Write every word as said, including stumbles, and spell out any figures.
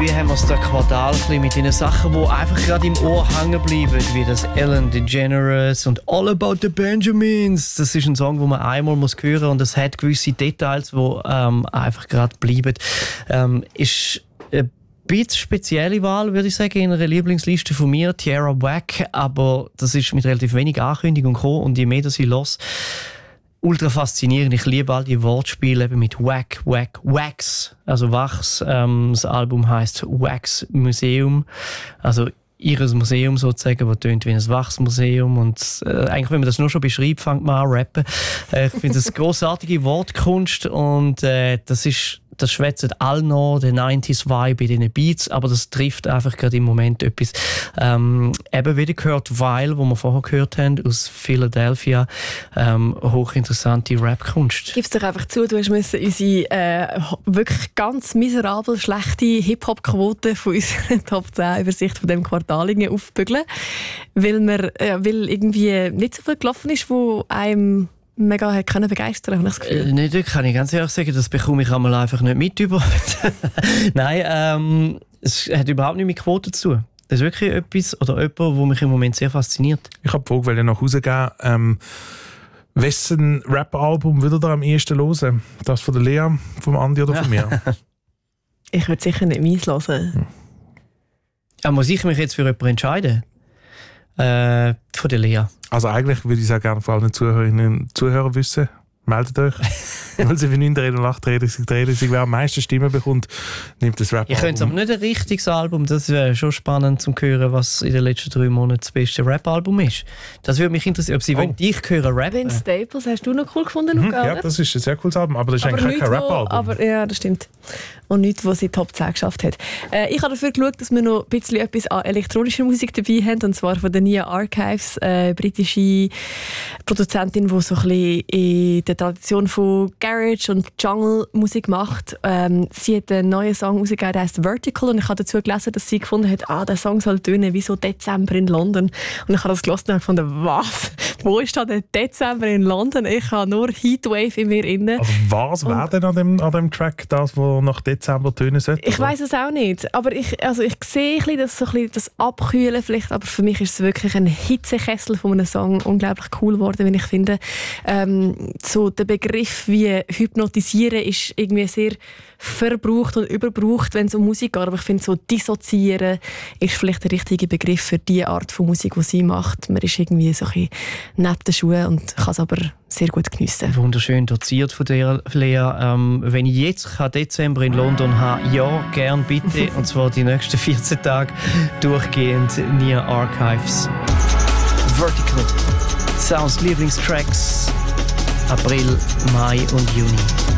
irgendwie haben wir es das Quartal mit den Sachen, die einfach gerade im Ohr hängen bleiben, wie das Ellen DeGeneres und All About the Benjamins. Das ist ein Song, den man einmal muss hören muss und es hat gewisse Details, die ähm, einfach gerade bleiben. Ähm, ist ein bisschen spezielle Wahl, würde ich sagen, in einer Lieblingsliste von mir, Tierra Whack, aber das ist mit relativ wenig Ankündigung gekommen und je mehr das ich los, ultra faszinierend. Ich liebe all die Wortspiele eben mit Wack, Wack, Wax, also Wachs. Ähm, das Album heisst Wax Museum, also ihres Museum sozusagen, das tönt wie ein Wachsmuseum. Und äh, eigentlich, wenn man das nur schon beschreibt, fängt man an zu rappen. Äh, ich finde das eine grossartige Wortkunst und äh, das ist das schwätzt all noch den neunziger-Vibe in diesen Beats, aber das trifft einfach gerade im Moment etwas. Ähm, eben wieder gehört Weil, wo wir vorher gehört haben, aus Philadelphia. Ähm, hochinteressante Rap-Kunst. Gib's doch einfach zu, du hast müssen unsere äh, wirklich ganz miserabel schlechte Hip-Hop-Quote von unserer Top zehn Übersicht von dem Quartal aufbügeln, weil, man, äh, weil irgendwie nicht so viel gelaufen ist, wo einem mega hat können begeistern, habe ich das Gefühl. Äh, nee, das kann ich ganz ehrlich sagen, das bekomme ich einmal einfach nicht mit über. Nein, ähm, es hat überhaupt nicht mit Quoten zu tun. Das ist wirklich etwas oder jemand, was mich im Moment sehr fasziniert. Ich habe die Frage nach Hause geben. Ähm, wessen Rap-Album würdet ihr am ehesten hören? Das von der Lea, vom Andi oder von mir? Ich würde sicher nicht meins hören. Hm. Ja, muss ich mich jetzt für jemanden entscheiden? Äh, von der Lea. Also eigentlich würde ich es auch gerne vor allen Zuhörerinnen und Zuhörern wissen. Meldet euch. null sieben neun drei null acht drei drei drei. Wer am meisten Stimmen bekommt, nimmt das Rap-Album. Ich könnte aber nicht ein richtiges Album. Das wäre schon spannend zu hören, was in den letzten drei Monaten das beste Rap-Album ist. Das würde mich interessieren, ob sie oh. wollen, dich hören rappen. Vince Staples hast du noch cool gefunden, mhm, Luca, ja, oder? das ist ein sehr cooles Album, aber das ist aber eigentlich kein Rap-Album. Aber ja, das stimmt. Und nichts, was sie Top zehn geschafft hat. Äh, ich habe dafür geschaut, dass wir noch ein bisschen etwas an elektronischer Musik dabei haben, und zwar von der Nia Archives, äh, britische Produzentin, die so ein bisschen in der Tradition von Garage und Jungle-Musik macht. Ähm, sie hat einen neuen Song rausgegeben, der heißt Vertical, und ich habe dazu gelesen, dass sie gefunden hat, ah, der Song soll tönen wie so Dezember in London. Und ich habe das gelesen und gefunden, was? Wo ist da der Dezember in London? Ich habe nur Heatwave in mir inne. Also was wäre denn an dem, an dem Track das, was nach Dezember tönen sollte? Ich weiss es auch nicht, aber ich, also ich sehe ein bisschen das, so ein bisschen das Abkühlen vielleicht, aber für mich ist es wirklich ein Hitzekessel von einem Song, unglaublich cool geworden, wenn ich finde. Ähm, so der Begriff wie hypnotisieren ist irgendwie sehr verbraucht und überbraucht, wenn es um Musik geht, aber ich finde so dissoziieren ist vielleicht der richtige Begriff für die Art von Musik, die sie macht. Man ist irgendwie so ein bisschen neben den Schuhen und kann es aber sehr gut geniessen. Wunderschön doziert von dir, Lea. Ähm, wenn ich jetzt Dezember in London habe, ja, gern bitte. Und zwar die nächsten vierzehn Tage durchgehend Nia Archives. Vertical. Sounds Lieblingstracks April, Mai und Juni.